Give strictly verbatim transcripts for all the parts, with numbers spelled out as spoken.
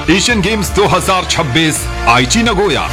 Asian games दो हज़ार छब्बीस आईची Nagoya.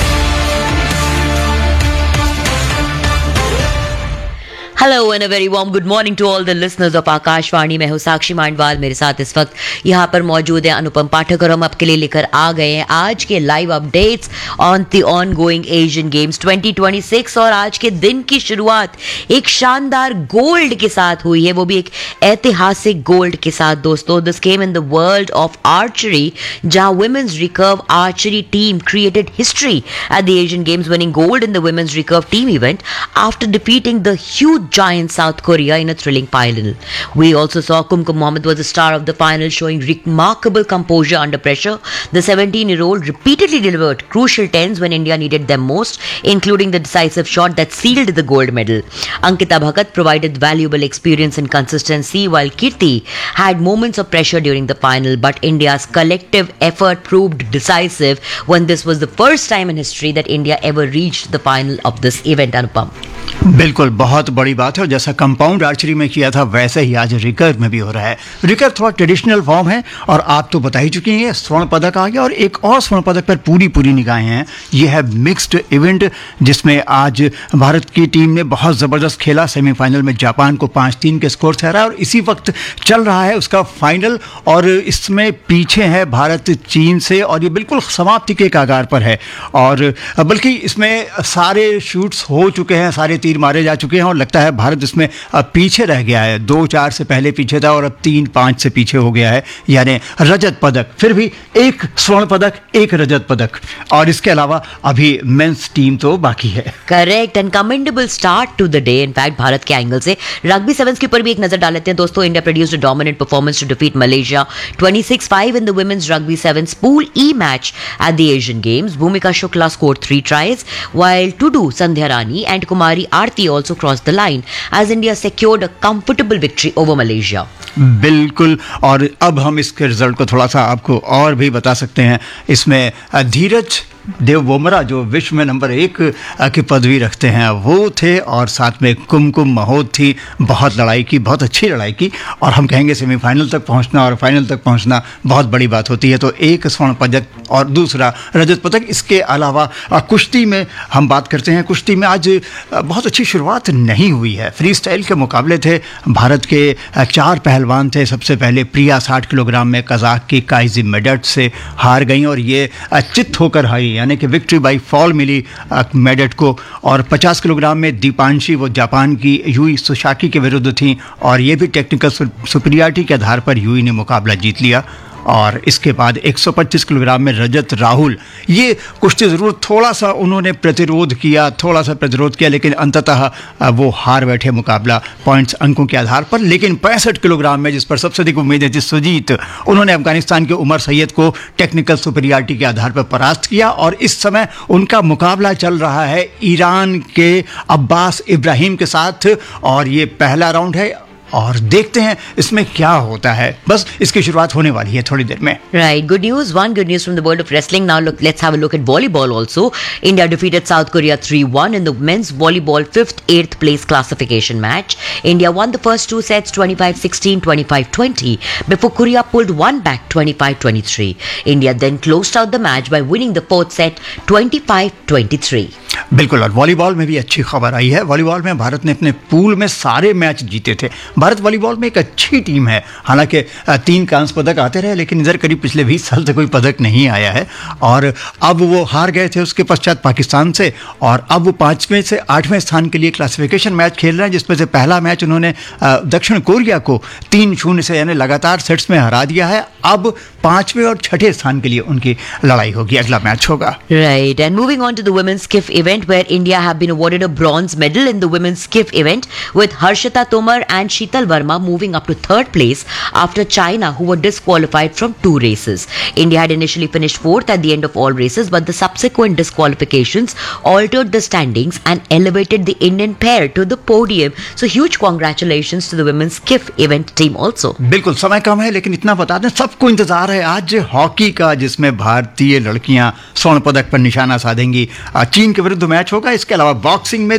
Hello and a very warm good morning to all the listeners of Akashvani. मैं हूं साक्षी मांडवाल, मेरे साथ इस वक्त यहाँ पर मौजूद है अनुपम पाठक और हम आपके लिए लेकर आ गए हैं आज के live updates on the on going Asian games twenty twenty six. और आज के दिन की शुरुआत एक शानदार गोल्ड के साथ हुई है, वो भी एक ऐतिहासिक गोल्ड के साथ दोस्तों। This came in the world of archery, जहां women's recurve archery team created history at the Asian games, winning gold in the women's recurve team event after defeating the huge giant South Korea in a thrilling final. We also saw Kumkum Mohammed was the star of the final, showing remarkable composure under pressure. The seventeen-year-old repeatedly delivered crucial tens when India needed them most, including the decisive shot that sealed the gold medal. Ankita Bhagat provided valuable experience and consistency, while Kirti had moments of pressure during the final, but India's collective effort proved decisive when this was the first time in history that India ever reached the final of this event. Anupam. बिल्कुल, बहुत बड़ी बात है। और जैसा compound archery में किया था वैसे ही आज रिकर्व में भी हो रहा है। रिकर्व थोड़ा ट्रेडिशनल फॉर्म है और आप तो बता ही चुकी हैं, स्वर्ण पदक आ गया और एक और स्वर्ण पदक पर पूरी पूरी निगाहें हैं। ये है मिक्स्ड इवेंट, जिसमें आज भारत की टीम ने बहुत ज़बरदस्त खेला। सेमीफाइनल में जापान को पाँच तीन के स्कोर से हरा और इसी वक्त चल रहा है उसका फाइनल, और इसमें पीछे है भारत चीन से और ये बिल्कुल समाप्ति के कगार पर है। और बल्कि इसमें सारे शूट्स हो चुके हैं, सारे तीर मारे जा चुके हैं और लगता है भारत इसमें अब पीछे रह गया है। दो चार से पहले पीछे था और अब तीन पाँच से पीछे हो गया है, यानी रजत पदक, फिर भी एक स्वर्ण पदक, एक रजत पदक, और इसके अलावा अभी मेंस टीम तो बाकी है। Correct and commendable start to the day. In fact Bharat के एंगल से रग्बी सेवंस के ऊपर भी एक नजर डाल लेते हैं दोस्तों। India produced a dominant performance to defeat Malaysia twenty six five in the women's rugby sevens pool E match at the Asian games. भूमिका Shukla scored three tries, while Tudu, Sandhya Rani and Kumari Aarti also crossed the line as India secured a comfortable victory over Malaysia. बिल्कुल, और अब हम इसके result को थोड़ा सा आपको और भी बता सकते हैं। इसमें धीरज देव बोमरा, जो विश्व में नंबर एक की पदवी रखते हैं, वो थे, और साथ में कुमकुम महोद थी। बहुत लड़ाई की, बहुत अच्छी लड़ाई की, और हम कहेंगे सेमीफाइनल तक पहुंचना और फाइनल तक पहुंचना बहुत बड़ी बात होती है। तो एक स्वर्ण पदक और दूसरा रजत पदक। इसके अलावा कुश्ती में हम बात करते हैं। कुश्ती में आज बहुत अच्छी शुरुआत नहीं हुई है। फ्री स्टाइल के मुकाबले थे, भारत के चार पहलवान थे। सबसे पहले प्रिया साठ किलोग्राम में कजाक की काइजी मेडट से हार गई और ये चित होकर हारी, यानी कि विक्ट्री बाय फॉल मिली मेडट को। और पचास किलोग्राम में दीपांशी, वो जापान की यूई सुशाकी के विरुद्ध थी और ये भी टेक्निकल सुपीरियरिटी के आधार पर यूई ने मुकाबला जीत लिया। और इसके बाद एक सौ पच्चीस किलोग्राम में रजत राहुल, ये कुश्ती ज़रूर थोड़ा सा उन्होंने प्रतिरोध किया, थोड़ा सा प्रतिरोध किया, लेकिन अंततः वो हार बैठे मुकाबला पॉइंट्स अंकों के आधार पर। लेकिन पैंसठ किलोग्राम में, जिस पर सबसे अधिक उम्मीदें थी, सुजीत, उन्होंने अफगानिस्तान के उमर सैयद को टेक्निकल सुपीरियरिटी के आधार पर परास्त किया। और इस समय उनका मुकाबला चल रहा है ईरान के अब्बास इब्राहिम के साथ, और ये पहला राउंड है और देखते हैं इसमें क्या होता है। बस इसकी शुरुआत होने वाली है थोड़ी देर में। Right, good news. One good news from the world of wrestling. Now look, let's have a look at volleyball also. India defeated South Korea three one in the men's volleyball fifth eighth place classification match. India won the first two sets twenty-five sixteen, twenty-five twenty before Korea pulled one back twenty-five twenty-three. India then closed out the match by winning the fourth set twenty-five twenty-three. बिल्कुल, और volleyball में भी अच्छी खबर आई है। Volleyball में भारत ने अपने पूल में सारे मैच जीते थे। भारत वॉलीबॉल में एक अच्छी टीम है। हालांकि तीन कांस्य पदक आते रहे, लेकिन इधर करीब पिछले बीस साल से कोई पदक नहीं आया है। और अब वो हार गए थे उसके पश्चात पाकिस्तान से, और अब वो पाँचवें से आठवें स्थान के लिए क्लासिफिकेशन मैच खेल रहे हैं, जिसमें से पहला मैच उन्होंने दक्षिण कोरिया को तीन शून्य से, यानी लगातार सेट्स में हरा दिया है। अब पाँचवें और छठे स्थान के लिए उनकी लड़ाई होगी, अगला मैच होगा। Right, and moving on to the women's skiff event, where India have been awarded a bronze medal in the women's skiff event, with Harshita Tomar and Sheetal Verma moving up to third place after China, who were disqualified from two races. India had initially finished fourth at the end of all races, but the subsequent disqualifications altered the standings and elevated the Indian pair to the podium. So huge congratulations to the women's skiff event team also. बिल्कुल, समय कम है लेकिन इतना बता दें, सबको इंतजार है आज हॉकी का, जिसमें भारतीय लड़कियां स्वर्ण पदक पर निशाना साधेंगी। चीन के विरुद्ध मैच होगा। इसके अलावा बॉक्सिंग में